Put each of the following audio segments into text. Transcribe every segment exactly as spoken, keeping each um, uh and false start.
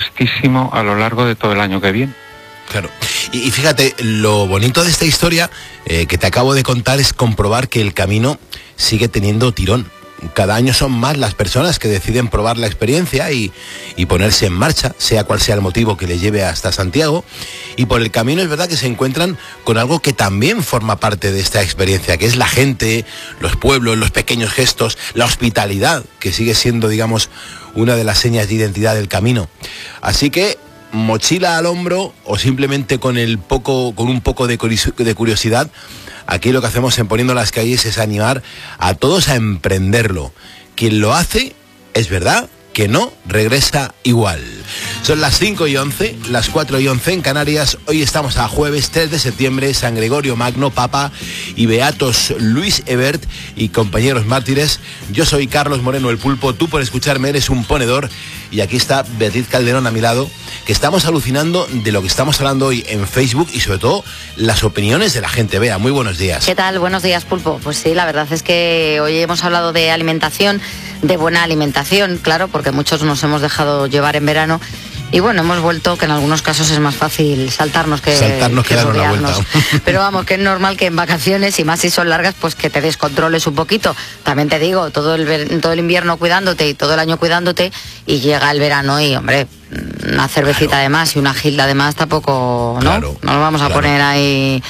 vastísimo a lo largo de todo el año que viene. Claro. Y, y fíjate, lo bonito de esta historia eh, que te acabo de contar es comprobar que el camino sigue teniendo tirón. Cada año son más las personas que deciden probar la experiencia y, y ponerse en marcha, sea cual sea el motivo que les lleve hasta Santiago. Y por el camino es verdad que se encuentran con algo que también forma parte de esta experiencia, que es la gente, los pueblos, los pequeños gestos, la hospitalidad, que sigue siendo, digamos, una de las señas de identidad del camino. Así que mochila al hombro o simplemente con el poco, con un poco de curiosidad, aquí lo que hacemos en Poniendo las Calles es animar a todos a emprenderlo. Quien lo hace, es verdad, que no regresa igual. Son las cinco y once, las cuatro y once en Canarias. Hoy estamos a jueves tres de septiembre, San Gregorio Magno, Papa y Beatos Luis Hebert y compañeros mártires. Yo soy Carlos Moreno el Pulpo, tú por escucharme eres un ponedor. Y aquí está Beatriz Calderón a mi lado, que estamos alucinando de lo que estamos hablando hoy en Facebook y sobre todo las opiniones de la gente. Bea, muy buenos días. ¿Qué tal? Buenos días, Pulpo. Pues sí, la verdad es que hoy hemos hablado de alimentación, de buena alimentación, claro, porque muchos nos hemos dejado llevar en verano. Y bueno, hemos vuelto, que en algunos casos es más fácil saltarnos que, saltarnos que, que dar una vuelta. Pero vamos, que es normal que en vacaciones, y más si son largas, pues que te descontroles un poquito. También te digo, todo el, todo el invierno cuidándote y todo el año cuidándote, y llega el verano y, hombre, una cervecita claro. además y una gilda además tampoco, ¿no? Claro, no nos vamos a claro. poner ahí...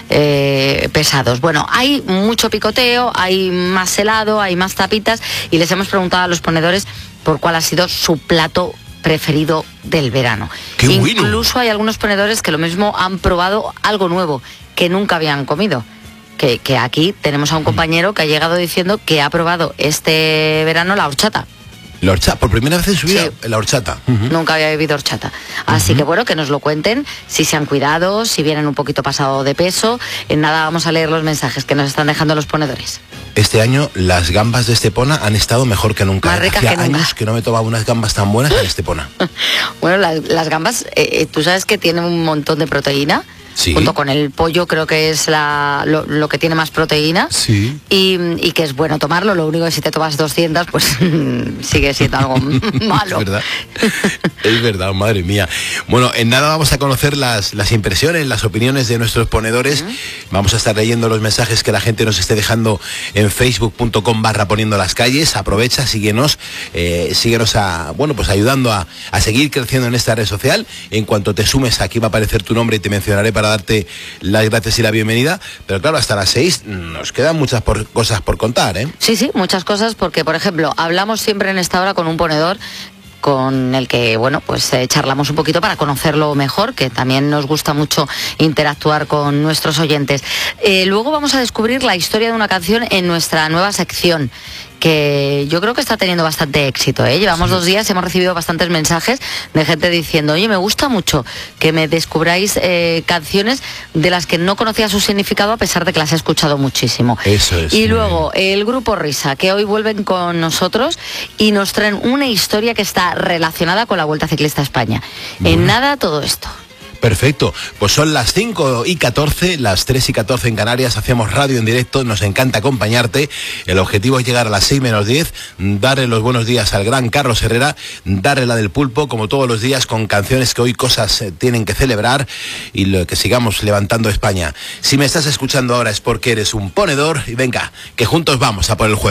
Eh, pesados. Bueno, hay mucho picoteo, hay más helado, hay más tapitas, y les hemos preguntado a los ponedores por cuál ha sido su plato preferido del verano. ¡Qué bueno! Incluso hay algunos ponedores que lo mismo han probado algo nuevo que nunca habían comido. Que, que aquí tenemos a un compañero que ha llegado diciendo que ha probado este verano la horchata. La horchata, por primera vez en su vida, sí. La horchata. Uh-huh. Nunca había bebido horchata. Así uh-huh. que bueno, que nos lo cuenten, si se han cuidado, si vienen un poquito pasado de peso. En nada vamos a leer los mensajes que nos están dejando los ponedores. Este año las gambas de Estepona han estado mejor que nunca. Más ricas Hacía que nunca. años que no me tomaba unas gambas tan buenas en Estepona. Bueno, las, las gambas, eh, tú sabes que tienen un montón de proteína. Sí. Junto con el pollo creo que es la, lo, lo que tiene más proteína. Sí. Y, y que es bueno tomarlo. Lo único que si te tomas doscientas, pues sigue siendo algo malo. Es verdad. Es verdad, madre mía. Bueno, en nada vamos a conocer las, las impresiones, las opiniones de nuestros ponedores. Uh-huh. Vamos a estar leyendo los mensajes que la gente nos esté dejando en facebook punto com barra Poniendo las Calles. Aprovecha, síguenos, eh, síguenos a, bueno, pues ayudando a, a seguir creciendo en esta red social. En cuanto te sumes, aquí va a aparecer tu nombre y te mencionaré para darte las gracias y la bienvenida, pero claro, hasta las seis nos quedan muchas por, cosas por contar, ¿eh? Sí, sí, muchas cosas, porque por ejemplo, hablamos siempre en esta hora con un ponedor con el que, bueno, pues eh, charlamos un poquito para conocerlo mejor, que también nos gusta mucho interactuar con nuestros oyentes. Eh, luego vamos a descubrir la historia de una canción en nuestra nueva sección, que yo creo que está teniendo bastante éxito, ¿eh? Llevamos sí. dos días, hemos recibido bastantes mensajes de gente diciendo, oye, me gusta mucho que me descubráis eh, canciones de las que no conocía su significado a pesar de que las he escuchado muchísimo. Eso es. Y luego el grupo Risa, que hoy vuelven con nosotros y nos traen una historia que está relacionada con la Vuelta Ciclista a España. Bueno. En nada todo esto. Perfecto, pues son las cinco y catorce, las tres y catorce en Canarias, hacemos radio en directo, nos encanta acompañarte. El objetivo es llegar a las seis menos diez, darle los buenos días al gran Carlos Herrera, darle la del Pulpo, como todos los días, con canciones que hoy cosas eh, tienen que celebrar, y lo que sigamos levantando España. Si me estás escuchando ahora es porque eres un ponedor, y venga, que juntos vamos a por el jueves.